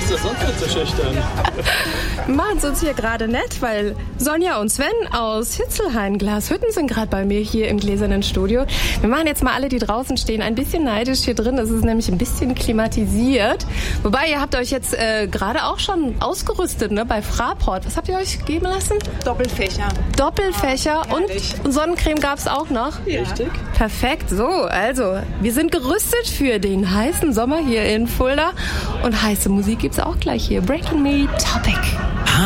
ist das sonst so schüchtern? Wir machen es uns hier gerade nett, weil Sonja und Sven aus Hitzelhain-Glashütten sind gerade bei mir hier im gläsernen Studio. Wir machen jetzt mal alle, die draußen stehen, ein bisschen neidisch hier drin. Es ist nämlich ein bisschen klimatisiert. Wobei, ihr habt euch jetzt gerade auch schon ausgerüstet, ne, bei Fraport. Was habt ihr euch geben lassen? Doppelfächer. Doppelfächer und Sonnencreme gab es auch noch? Ja. Richtig. Perfekt. So, also, wir sind gerüstet für den heißen Sommer hier in Fulda. Und heiße Musik gibt's auch gleich hier. Breaking Me Topic.